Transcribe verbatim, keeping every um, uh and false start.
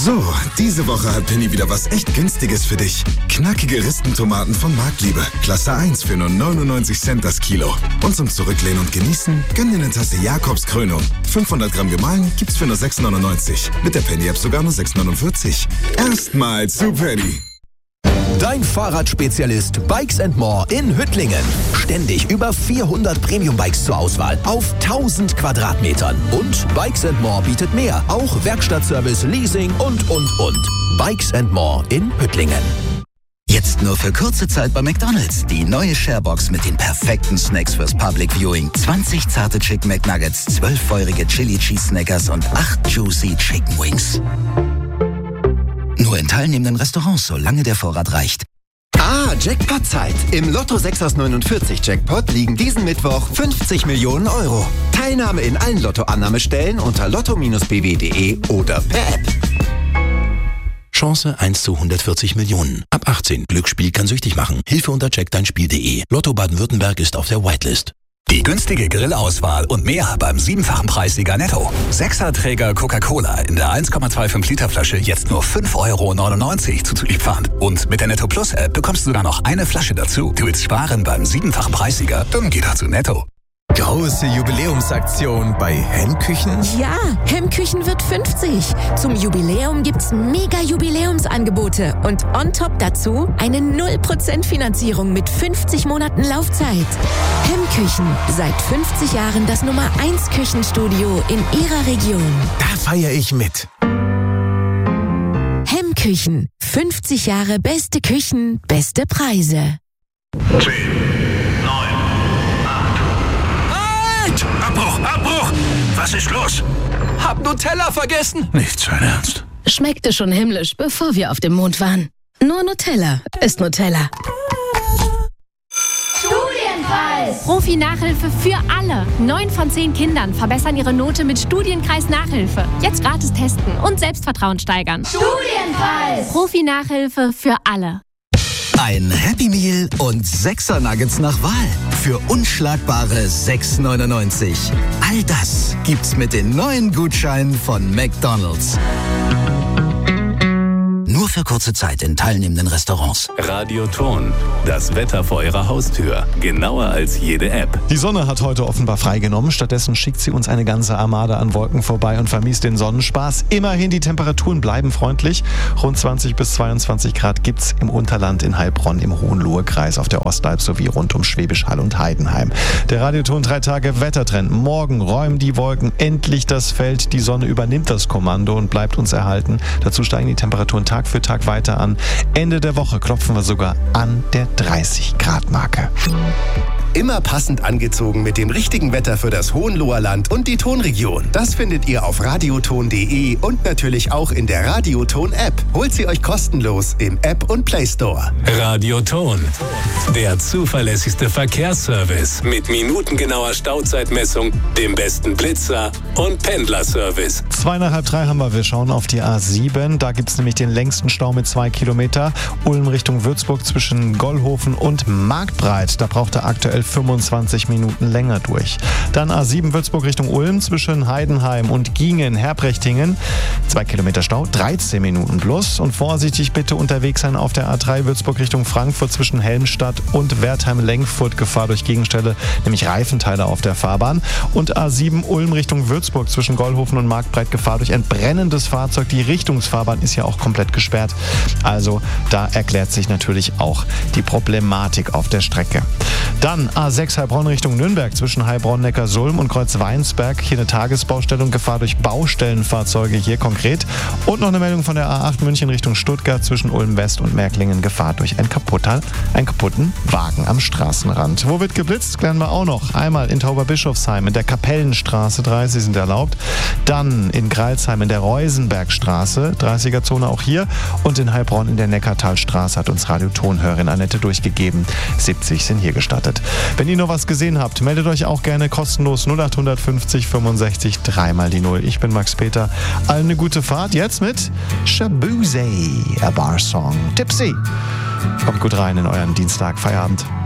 So, diese Woche hat Penny wieder was echt Günstiges für dich. Knackige Ristentomaten von Marktliebe. Klasse eins für nur neunundneunzig Cent das Kilo. Und zum Zurücklehnen und Genießen, gönn dir eine Tasse Jakobs Krönung. fünfhundert Gramm gemahlen gibt's für nur sechs neunundneunzig. Mit der Penny-App sogar nur sechs neunundvierzig. Erstmal zu Penny. Dein Fahrradspezialist Bikes and More in Hüttlingen. Ständig über vierhundert Premium-Bikes zur Auswahl auf tausend Quadratmetern. Und Bikes and More bietet mehr. Auch Werkstattservice, Leasing und, und, und. Bikes and More in Hüttlingen. Jetzt nur für kurze Zeit bei McDonald's. Die neue Sharebox mit den perfekten Snacks fürs Public Viewing. zwanzig zarte Chicken McNuggets, zwölf feurige Chili Cheese Snackers und acht Juicy Chicken Wings. Nur in teilnehmenden Restaurants, solange der Vorrat reicht. Ah, Jackpot-Zeit. Im Lotto sechs aus neunundvierzig Jackpot liegen diesen Mittwoch fünfzig Millionen Euro. Teilnahme in allen Lottoannahmestellen unter lotto Bindestrich b w punkt d e oder per App. Chance eins zu hundertvierzig Millionen. Ab achtzehn. Glücksspiel kann süchtig machen. Hilfe unter check dein Spiel punkt de. Lotto Baden-Württemberg ist auf der Whitelist. Die günstige Grillauswahl und mehr beim siebenfachen Preissieger Netto. Sechserträger Coca-Cola in der eins Komma fünfundzwanzig Liter Flasche jetzt nur fünf Euro neunundneunzig zuzüglich Pfand. Und mit der Netto Plus App bekommst du sogar noch eine Flasche dazu. Du willst sparen beim siebenfachen Preissieger? Dann geh doch zu Netto. Große Jubiläumsaktion bei Hemmküchen? Ja, Hemmküchen wird fünfzig. Zum Jubiläum gibt's mega Jubiläumsangebote und on top dazu eine null Prozent Finanzierung mit fünfzig Monaten Laufzeit. Hemmküchen, seit fünfzig Jahren das Nummer eins Küchenstudio in Ihrer Region. Da feiere ich mit. Hemmküchen, fünfzig Jahre beste Küchen, beste Preise. Abbruch, Abbruch! Was ist los? Hab Nutella vergessen. Nicht sein Ernst. Schmeckte schon himmlisch, bevor wir auf dem Mond waren. Nur Nutella ist Nutella. Studienpreis! Profi-Nachhilfe für alle. Neun von zehn Kindern verbessern ihre Note mit Studienkreis Nachhilfe. Jetzt gratis testen und Selbstvertrauen steigern. Studienpreis! Profi-Nachhilfe für alle. Ein Happy Meal und Sechser Nuggets nach Wahl. Für unschlagbare sechs neunundneunzig. All das gibt's mit den neuen Gutscheinen von McDonald's. Nur für kurze Zeit in teilnehmenden Restaurants. Radioton. Das Wetter vor Ihrer Haustür. Genauer als jede App. Die Sonne hat heute offenbar freigenommen. Stattdessen schickt sie uns eine ganze Armada an Wolken vorbei und vermiest den Sonnenspaß. Immerhin, die Temperaturen bleiben freundlich. Rund zwanzig bis zweiundzwanzig Grad gibt's im Unterland in Heilbronn, im Hohenlohe-Kreis, auf der Ostalb sowie rund um Schwäbisch Hall und Heidenheim. Der Radioton drei Tage Wettertrend. Morgen räumen die Wolken endlich das Feld. Die Sonne übernimmt das Kommando und bleibt uns erhalten. Dazu steigen die Temperaturen Tag für Tag weiter an. Ende der Woche klopfen wir sogar an der dreißig Grad Marke. Immer passend angezogen mit dem richtigen Wetter für das Hohenloher Land und die Tonregion. Das findet ihr auf radioton punkt de und natürlich auch in der Radioton-App. Holt sie euch kostenlos im App und Play Store. Radioton. Der zuverlässigste Verkehrsservice mit minutengenauer Stauzeitmessung, dem besten Blitzer und Pendlerservice. Zwei nach halb drei haben wir. Wir schauen auf die A sieben. Da gibt es nämlich den längsten Stau mit zwei Kilometer. Ulm Richtung Würzburg zwischen Gollhofen und Marktbreit. Da braucht er aktuell fünfundzwanzig Minuten länger durch. Dann A sieben Würzburg Richtung Ulm zwischen Heidenheim und Giengen, Herbrechtingen. Zwei Kilometer Stau, dreizehn Minuten plus. Und vorsichtig bitte unterwegs sein auf der A drei Würzburg Richtung Frankfurt zwischen Helmstadt und Wertheim-Lenkfurt. Gefahr durch Gegenstelle, nämlich Reifenteile auf der Fahrbahn. Und A sieben Ulm Richtung Würzburg zwischen Gollhofen und Marktbreit. Gefahr durch ein brennendes Fahrzeug. Die Richtungsfahrbahn ist ja auch komplett gesperrt. Also da erklärt sich natürlich auch die Problematik auf der Strecke. Dann A sechs Heilbronn Richtung Nürnberg zwischen Heilbronn-Neckarsulm und Kreuzweinsberg. Hier eine Tagesbaustelle und Gefahr durch Baustellenfahrzeuge hier konkret. Und noch eine Meldung von der A acht München Richtung Stuttgart zwischen Ulm West und Märklingen. Gefahr durch ein kaputter, einen kaputten Wagen am Straßenrand. Wo wird geblitzt? Klären wir auch noch. Einmal in Tauberbischofsheim in der Kapellenstraße, dreißig sind erlaubt. Dann in Greilsheim in der Reusenbergstraße, dreißiger Zone auch hier. Und in Heilbronn in der Neckartalstraße hat uns Radiotonhörerin Annette durchgegeben. siebzig sind hier gestattet. Wenn ihr noch was gesehen habt, meldet euch auch gerne kostenlos null acht fünfzig fünfundsechzig dreimal die Null. Ich bin Max Peter. Allen eine gute Fahrt. Jetzt mit Shaboozey, a Bar Song. Tipsy. Kommt gut rein in euren Dienstag, Feierabend.